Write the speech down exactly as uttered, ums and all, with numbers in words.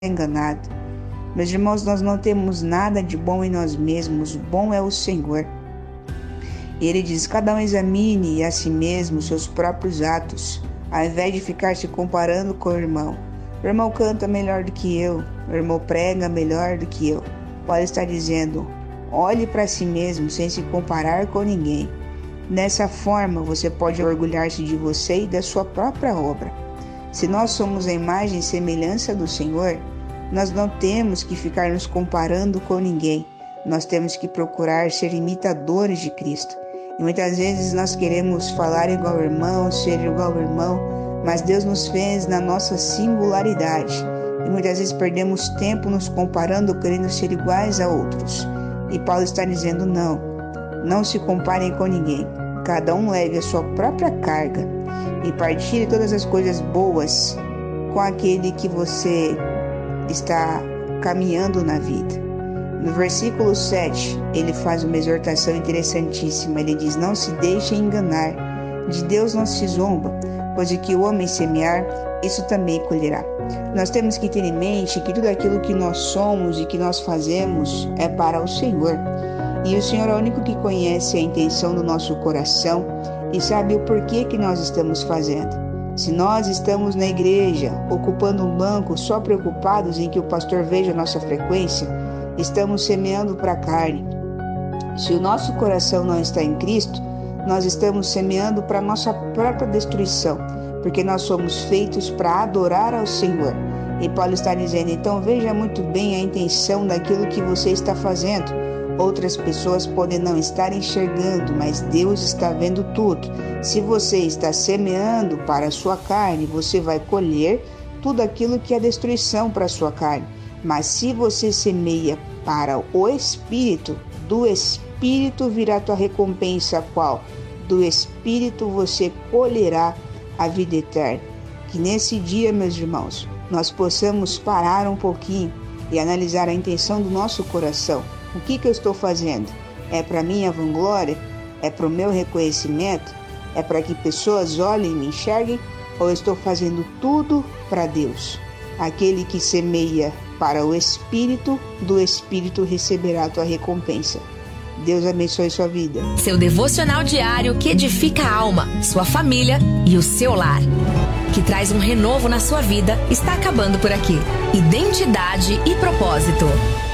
enganado. Meus irmãos, nós não temos nada de bom em nós mesmos, o bom é o Senhor. E ele diz: cada um examine a si mesmo os seus próprios atos, ao invés de ficar se comparando com o irmão. O irmão canta melhor do que eu, o irmão prega melhor do que eu. Paulo está dizendo: olhe para si mesmo sem se comparar com ninguém. Dessa forma, você pode orgulhar-se de você e da sua própria obra. Se nós somos a imagem e semelhança do Senhor, nós não temos que ficar nos comparando com ninguém. Nós temos que procurar ser imitadores de Cristo. E muitas vezes nós queremos falar igual ao irmão, ser igual ao irmão, mas Deus nos fez na nossa singularidade. E muitas vezes perdemos tempo nos comparando, querendo ser iguais a outros. E Paulo está dizendo: não, não se comparem com ninguém. Cada um leve a sua própria carga e partilhe todas as coisas boas com aquele que você está caminhando na vida. No versículo sete, ele faz uma exortação interessantíssima. Ele diz: não se deixem enganar, de Deus não se zomba, pois o que o homem semear, isso também colherá. Nós temos que ter em mente que tudo aquilo que nós somos e que nós fazemos é para o Senhor. E o Senhor é o único que conhece a intenção do nosso coração e sabe o porquê que nós estamos fazendo. Se nós estamos na igreja, ocupando um banco, só preocupados em que o pastor veja a nossa frequência, estamos semeando para a carne. Se o nosso coração não está em Cristo, nós estamos semeando para a nossa própria destruição, porque nós somos feitos para adorar ao Senhor. E Paulo está dizendo: então veja muito bem a intenção daquilo que você está fazendo. Outras pessoas podem não estar enxergando, mas Deus está vendo tudo. Se você está semeando para a sua carne, você vai colher tudo aquilo que é destruição para a sua carne. Mas se você semeia para o Espírito, do Espírito virá a tua recompensa. Qual? Do Espírito você colherá a vida eterna. Que nesse dia, meus irmãos, nós possamos parar um pouquinho e analisar a intenção do nosso coração. O que, que eu estou fazendo? É para minha vanglória? É para o meu reconhecimento? É para que pessoas olhem e me enxerguem? Ou eu estou fazendo tudo para Deus? Aquele que semeia para o Espírito, do Espírito receberá a tua recompensa. Deus abençoe sua vida. Seu devocional diário que edifica a alma, sua família e o seu lar, que traz um renovo na sua vida, está acabando por aqui. Identidade e propósito.